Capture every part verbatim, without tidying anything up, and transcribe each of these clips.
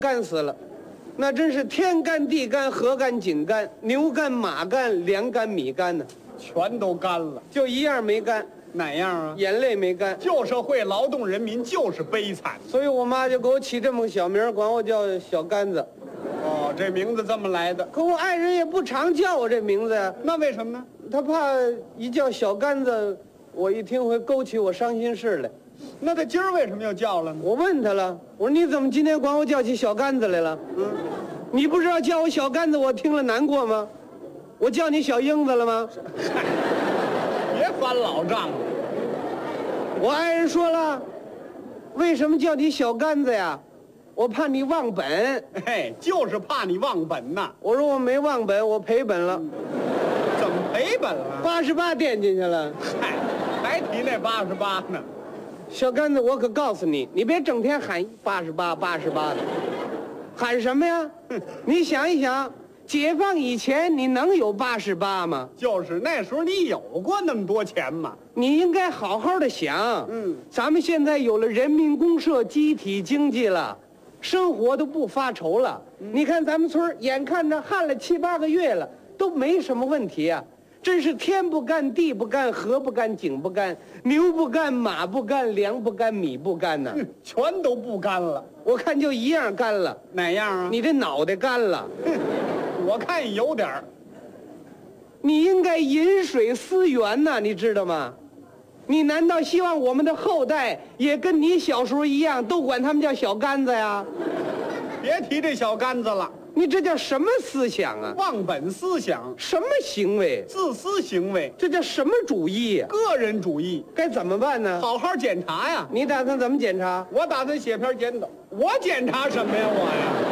干死了，那真是天干地干河干井干牛干马干粮干米干呢， 全都干了。 就一样没干， 哪样啊？ 眼泪没干。 旧社会劳动人民就是悲惨。 所以我妈就给我起这么个小名，管我叫小干子。 哦，这名字这么来的。 可我爱人也不常叫我这名字呀， 那为什么呢？ 他怕一叫小干子，我一听会勾起我伤心事来。 那他今儿为什么又叫了呢？ 我问他了，我说你怎么今天管我叫起小干子来了？ 嗯， 你不知道叫我小干子我听了难过吗？我叫你小英子了吗？ 别翻老账了。 我爱人说了，为什么叫你小干子呀？我怕你忘本。 哎，就是怕你忘本呐。 我说我没忘本，我赔本了。 怎么赔本了？ 八十八垫进去了。 嗨，还提那八十八呢。 小干子，我可告诉你，你别整天喊八十八八十八的，喊什么呀？你想一想，解放以前你能有八十八吗？ 就是那时候你有过那么多钱吗？ 你应该好好的想。 嗯， 咱们现在有了人民公社集体经济了，生活都不发愁了。嗯、你看咱们村儿眼看着旱了七八个月了，都没什么问题啊。真是天不干地不干河不干井不干牛不干马不干粮不干米不干呢、 嗯，全都不干了。 我看就一样干了。 哪样啊？ 你这脑袋干了。 我看有点儿。 你应该饮水思源呐，你知道吗？你难道希望我们的后代也跟你小时候一样，都管他们叫小干子呀？ 别提这小干子了。 你这叫什么思想啊？ 忘本思想。 什么行为？ 自私行为。 这叫什么主义呀？ 个人主义。 该怎么办呢？ 好好检查呀。 你打算怎么检查？ 我打算写篇检讨。我检查什么呀？我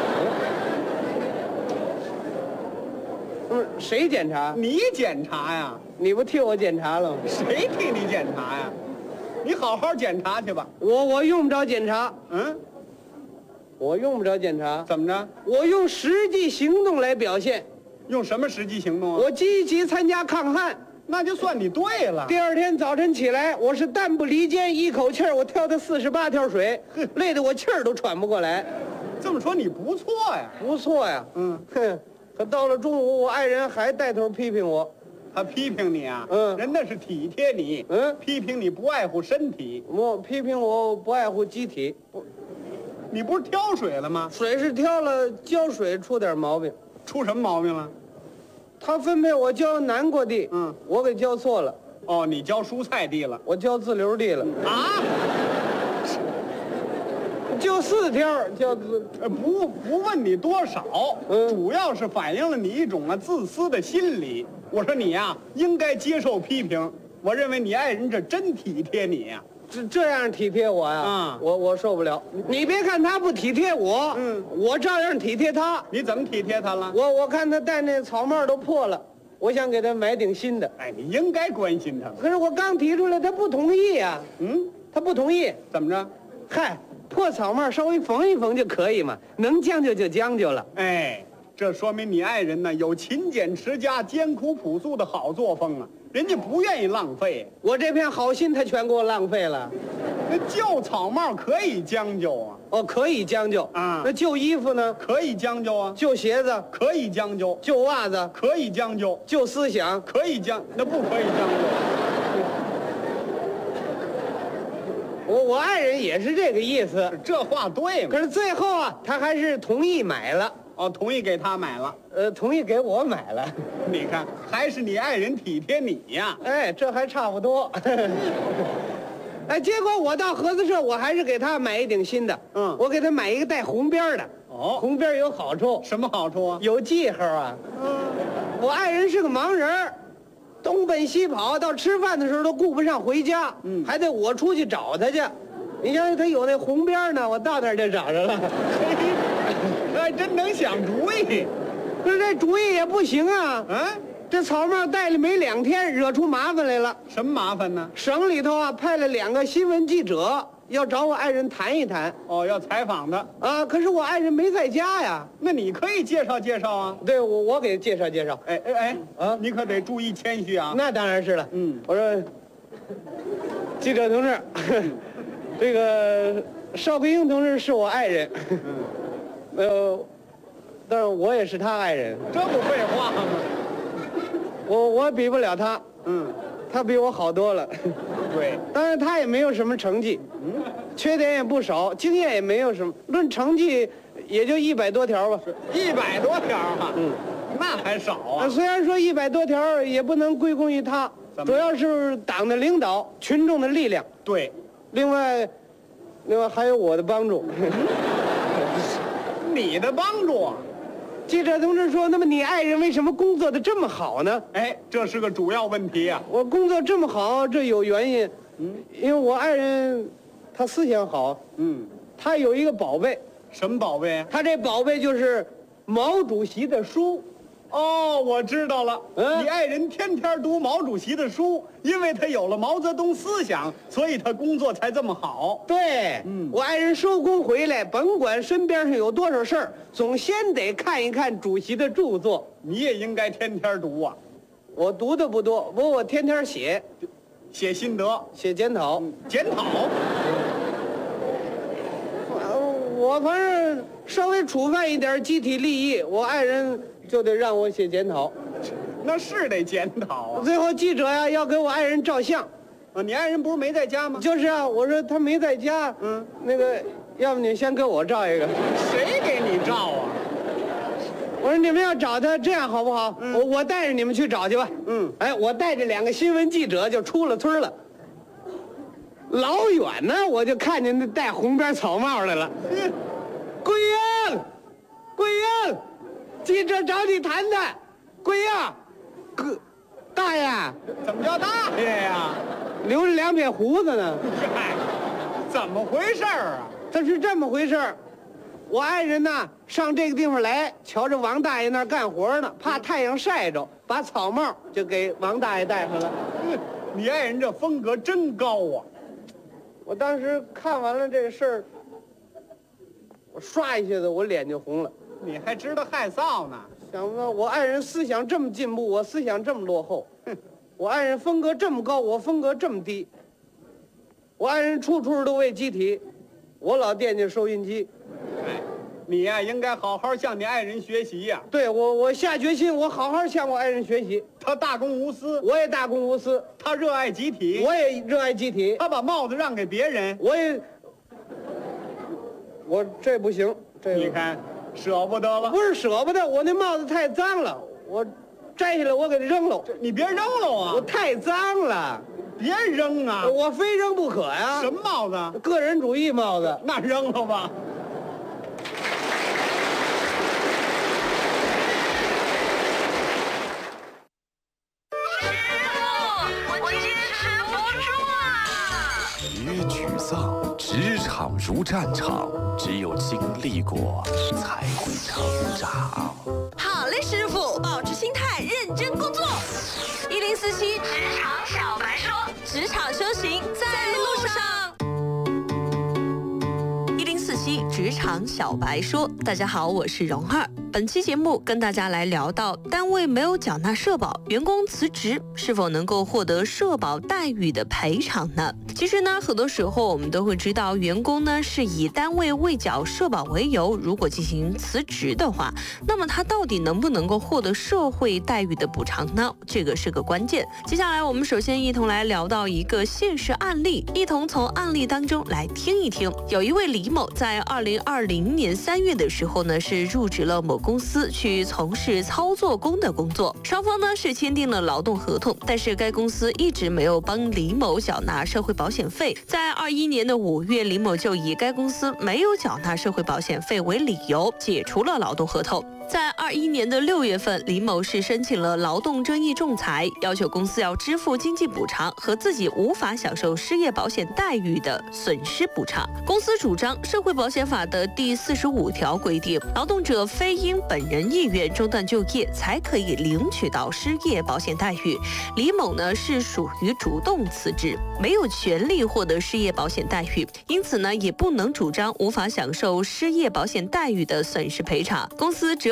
呀？嗯，谁检查？ 你检查呀。 你不替我检查了吗？ 谁替你检查呀？你好好检查去吧。 我我用不着检查。 嗯。 我用不着检查。 怎么着？ 我用实际行动来表现。 用什么实际行动啊？ 我积极参加抗旱， 那就算你对了。 第二天早晨起来，我是弹不离肩，一口气儿我跳到四十八条水，累得我气儿都喘不过来。 这么说你不错呀。 不错呀。 嗯。 哼，可到了中午，我爱人还带头批评我。 他批评你啊？ 嗯。 人那是体贴你。 嗯。 批评你不爱护身体。 我批评我不爱护机体。 不。你不是挑水了吗？ 水是挑了，浇水出点毛病。 出什么毛病了？ 他分配我浇南瓜地， 嗯， 我给浇错了。 哦，你浇蔬菜地了， 我浇自留地了。 啊？ 就四条浇自， 呃，不不问你多少， 嗯， 主要是反映了你一种啊自私的心理。我说你呀、啊，应该接受批评。我认为你爱人这真体贴你呀、啊。 这这样体贴我呀， 嗯， 我我受不了。你别看他不体贴我， 嗯， 我照样体贴他。 你怎么体贴他了？ 我我看他戴那草帽都破了，我想给他买顶新的。 哎，你应该关心他。 可是我刚提出来，他不同意呀。 嗯， 他不同意。 怎么着？ 嗨，破草帽稍微缝一缝就可以嘛，能将就就将就了。 哎，这说明你爱人呢有勤俭持家、艰苦朴素的好作风啊。人家不愿意浪费， 我这片好心他全给我浪费了。 那旧草帽可以将就啊， 哦，可以将就啊。 那旧衣服呢？ 可以将就啊。 旧鞋子可以将就， 旧袜子可以将就， 旧思想可以将，那不可以将就。 我我爱人也是这个意思， 这话对吗？ 可是最后啊，他还是同意买了。 哦，同意给他买了， 呃，同意给我买了。 你看，还是你爱人体贴你呀。 哎，这还差不多。哎，结果我到合资社，我还是给他买一顶新的。 嗯， 我给他买一个带红边的。 哦， 红边有好处。 什么好处啊？ 有记号啊。嗯，我爱人是个盲人，东奔西跑，到吃饭的时候都顾不上回家，嗯，还得我出去找他去。你想想，他有那红边呢，我到那儿就找着了。 还真能想主意， 可是这主意也不行啊！ 嗯， 这草帽戴了没两天，惹出麻烦来了。 什么麻烦呢？ 省里头啊派了两个新闻记者要找我爱人谈一谈。 哦，要采访的啊！可是我爱人没在家呀。 那你可以介绍介绍啊。 对，我我给介绍介绍。 哎哎哎， 啊， 你可得注意谦虚啊。 那当然是了。 嗯， 我说，记者同志，这个邵桂英同志是我爱人。嗯。 呃，但是我也是他爱人， 这不废话吗？ 我我比不了他， 嗯， 他比我好多了。 对， 当然他也没有什么成绩， 嗯， 缺点也不少，经验也没有什么，论成绩也就一百多条吧。 一百多条啊， 嗯， 那还少啊。 虽然说一百多条，也不能归功于他，主要是党的领导、群众的力量。 对， 另外，另外还有我的帮助。 你的帮助啊。 记者同志说：“那么你爱人为什么工作的这么好呢？” 哎，这是个主要问题啊。 我工作这么好，这有原因。嗯，因为我爱人，他思想好。 嗯， 他有一个宝贝。 什么宝贝啊？ 他这宝贝就是毛主席的书。 哦，我知道了。 嗯， 你爱人天天读毛主席的书，因为他有了毛泽东思想，所以他工作才这么好。 对，嗯，我爱人收工回来，甭管身边上有多少事儿，总先得看一看主席的著作。 你也应该天天读啊。 我读的不多，不过我天天写， 写心得， 写检讨， 检讨。 我反正稍微触犯一点集体利益，我爱人就得让我写检讨。 那是得检讨啊。 最后记者呀要给我爱人照相， 啊，你爱人不是没在家吗？ 就是啊，我说他没在家，嗯，那个，要不你先给我照一个。 谁给你照啊？ 我说你们要找他，这样好不好？嗯、我我带着你们去找去吧。嗯，哎，我带着两个新闻记者就出了村了。老远呢，我就看见那戴红边草帽来了。嗯，桂英，桂英，记者找你谈谈。桂英，哥，大爷， 怎么叫大爷呀？ 留着两撇胡子呢。 嗨，怎么回事儿啊？ 他是这么回事儿，我爱人呢上这个地方来，瞧着王大爷那儿干活呢，怕太阳晒着，把草帽就给王大爷戴上了。 嗯，你爱人这风格真高啊！ 我当时看完了这个事儿，我唰一下子我脸就红了。 你还知道害臊呢？ 想不到我爱人思想这么进步，我思想这么落后。我爱人风格这么高，我风格这么低。我爱人处处都为集体，我老惦记收音机。 哎，你呀、啊、应该好好向你爱人学习呀、啊。 对，我我下决心，我好好向我爱人学习。 他大公无私， 我也大公无私。 他热爱集体， 我也热爱集体。 他把帽子让给别人， 我也，我这不行。这你看，舍不得了。 不是舍不得，我那帽子太脏了，我摘下来我给它扔了。 你别扔了啊！ 我太脏了， 别扔啊！ 我非扔不可呀。 什么帽子？ 个人主义帽子。 那扔了吧。 别沮丧，职场如战场，只有经历过才会成长。 好嘞，师傅，保持心态，认真工作。一零四七职场小白说，职场修行在路上。一零四七职场小白说，大家好，我是蓉儿。本期节目跟大家来聊到，单位没有缴纳社保，员工辞职是否能够获得社保待遇的赔偿呢？其实呢，很多时候我们都会知道，员工呢是以单位未缴社保为由，如果进行辞职的话，那么他到底能不能够获得社会待遇的补偿呢？这个是个关键。接下来我们首先一同来聊到一个现实案例，一同从案例当中来听一听。有一位李某在二零二零年三月的时候呢，是入职了某公司去从事操作工的工作，双方呢是签订了劳动合同，但是该公司一直没有帮李某缴纳社会保险费。在二一年的五月，李某就以该公司没有缴纳社会保险费为理由，解除了劳动合同。在二一年的六月份，李某是申请了劳动争议仲裁，要求公司要支付经济补偿和自己无法享受失业保险待遇的损失补偿。公司主张社会保险法的第四十五条规定，劳动者非因本人意愿中断就业才可以领取到失业保险待遇。李某呢是属于主动辞职，没有权利获得失业保险待遇，因此呢也不能主张无法享受失业保险待遇的损失赔偿。公司只有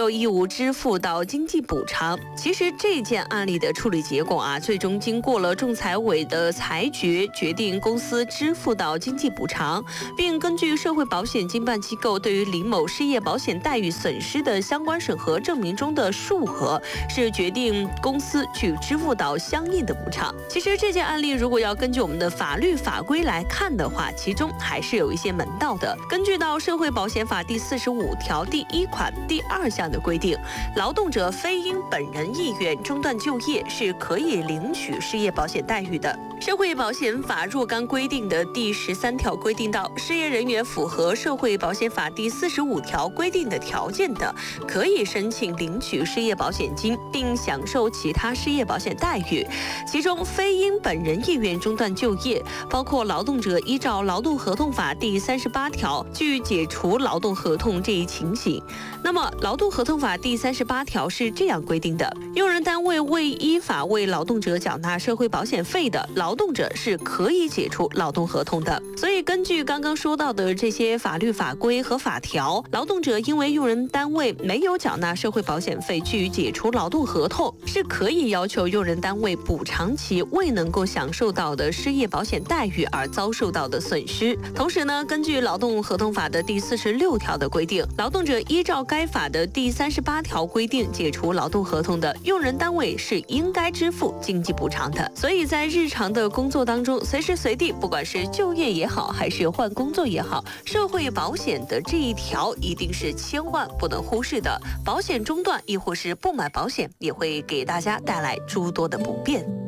有义务支付到经济补偿。其实这件案例的处理结果啊，最终经过了仲裁委的裁决，决定公司支付到经济补偿，并根据社会保险经办机构对于林某失业保险待遇损失的相关审核证明中的数额，是决定公司去支付到相应的补偿。其实这件案例如果要根据我们的法律法规来看的话，其中还是有一些门道的。根据到社会保险法第四十五条第一款第二项的规定，劳动者非因本人意愿中断就业是可以领取失业保险待遇的。社会保险法若干规定的第十三条规定到，失业人员符合社会保险法第四十五条规定的条件的，可以申请领取失业保险金，并享受其他失业保险待遇。其中非因本人意愿中断就业，包括劳动者依照劳动合同法第三十八条据解除劳动合同这一情形。那么劳动合同法第三十八条是这样规定的：用人单位未依法为劳动者缴纳社会保险费的，劳动者是可以解除劳动合同的。所以根据刚刚说到的这些法律法规和法条，劳动者因为用人单位没有缴纳社会保险费据解除劳动合同，是可以要求用人单位补偿其未能够享受到的失业保险待遇而遭受到的损失。同时呢，根据劳动合同法的第四十六条的规定，劳动者依照该法的第三十八条规定解除劳动合同的，用人单位是应该支付经济补偿的。所以在日常的工作当中，随时随地，不管是就业也好，还是换工作也好，社会保险的这一条一定是千万不能忽视的。保险中断亦或是不买保险，也会给大家带来诸多的不便。